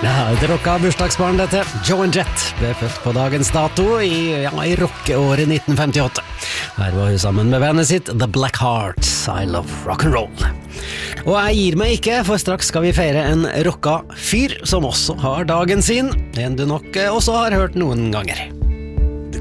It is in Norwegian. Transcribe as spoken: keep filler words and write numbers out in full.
Ja, et rocka bursdagsbarn dette. Joan Jett ble født på dagens dato i, ja, i rockeåret nitten femtiåtte. Her var hun sammen med bandet sitt The Black Hearts, I Love Rock'n'Roll. Og jeg gir meg ikke, for straks skal vi feire en rocka fyr som også har dagen sin, en du nok også har hørt noen ganger.